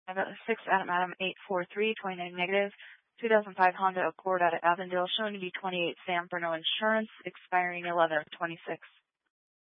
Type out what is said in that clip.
6 Adam 843, 29 negative. 2005 Honda Accord out of Avondale, showing to be 28 Sam for no insurance, expiring 11 of 26.